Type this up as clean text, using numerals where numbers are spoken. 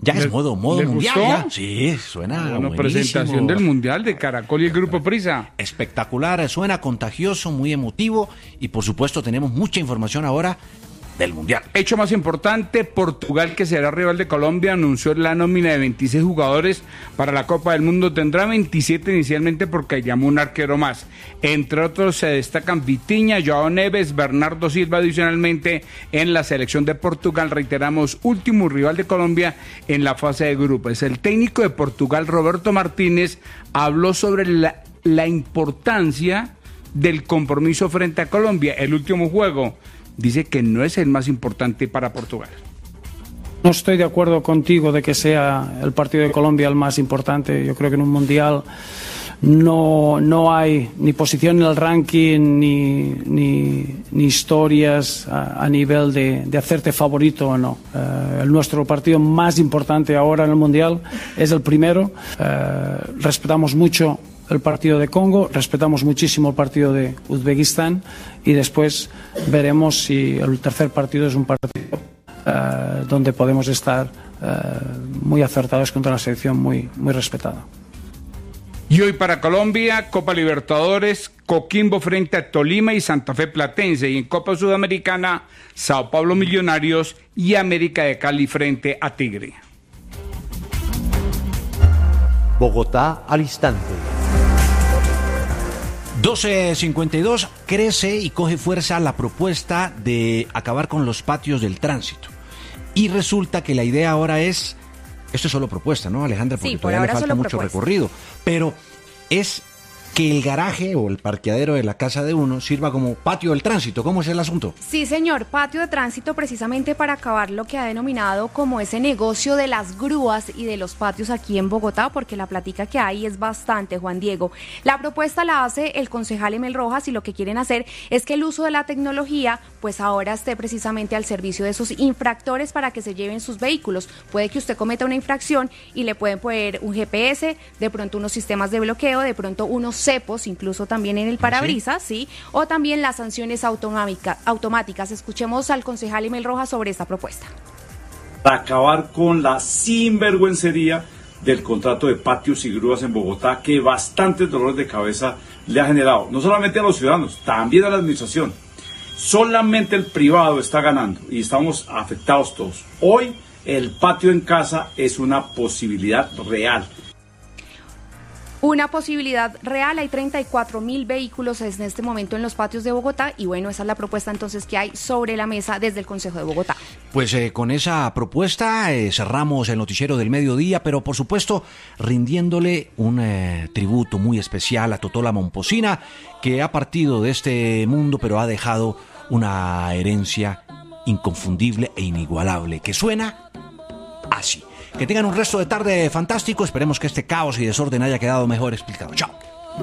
Ya es modo mundial. ¿Gustó? Ya. Sí, suena Bueno, buenísimo. presentación del Mundial de Caracol y el Grupo Prisa. Espectacular, suena contagioso, muy emotivo y por supuesto tenemos mucha información ahora del Mundial. Hecho más importante, Portugal, que será rival de Colombia, anunció la nómina de 26 jugadores para la Copa del Mundo. Tendrá 27 inicialmente porque llamó un arquero más. Entre otros se destacan Vitinha, Joao Neves, Bernardo Silva adicionalmente en la selección de Portugal. Reiteramos, último rival de Colombia en la fase de grupos. El técnico de Portugal, Roberto Martínez, habló sobre la importancia del compromiso frente a Colombia, el último juego. Dice que no es el más importante para Portugal. No estoy de acuerdo contigo de que sea el partido de Colombia el más importante. Yo creo que en un mundial no hay ni posición en el ranking ni historias a nivel de hacerte favorito o no. Nuestro partido más importante ahora en el mundial es el primero. Respetamos mucho el partido de Congo, respetamos muchísimo el partido de Uzbekistán y después veremos si el tercer partido es un partido donde podemos estar muy acertados contra una selección muy respetada. Y hoy para Colombia, Copa Libertadores, Coquimbo frente a Tolima y Santa Fe Platense. Y en Copa Sudamericana, Sao Paulo Millonarios y América de Cali frente a Tigre. Bogotá al instante. 12:52, crece y coge fuerza la propuesta de acabar con los patios del tránsito. Y resulta que la idea ahora es, esto es solo propuesta, ¿no, Alejandra? Porque Sí, por todavía ahora le falta solo mucho propuesta. recorrido, pero es que el garaje o el parqueadero de la casa de uno sirva como patio del tránsito. ¿Cómo es el asunto? Sí, señor, patio de tránsito precisamente para acabar lo que ha denominado como ese negocio de las grúas y de los patios aquí en Bogotá, porque la plática que hay es bastante, Juan Diego. La propuesta la hace el concejal Emel Rojas y lo que quieren hacer es que el uso de la tecnología pues ahora esté precisamente al servicio de esos infractores para que se lleven sus vehículos. Puede que usted cometa una infracción y le pueden poner un GPS, de pronto unos sistemas de bloqueo, de pronto unos cepos, incluso también en el parabrisas, ¿sí? O también las sanciones automáticas. Escuchemos al concejal Emel Rojas sobre esta propuesta. Para acabar con la sinvergüencería del contrato de patios y grúas en Bogotá, que bastantes dolores de cabeza le ha generado, no solamente a los ciudadanos, también a la administración. Solamente el privado está ganando y estamos afectados todos. Hoy el patio en casa es una posibilidad real. Una posibilidad real, hay 34.000 vehículos en este momento en los patios de Bogotá y bueno, esa es la propuesta entonces que hay sobre la mesa desde el Consejo de Bogotá. Pues con esa propuesta cerramos el noticiero del mediodía, pero por supuesto rindiéndole un tributo muy especial a Totola Momposina, que ha partido de este mundo pero ha dejado una herencia inconfundible e inigualable, que suena así. Que tengan un resto de tarde fantástico. Esperemos que este caos y desorden haya quedado mejor explicado. Chao.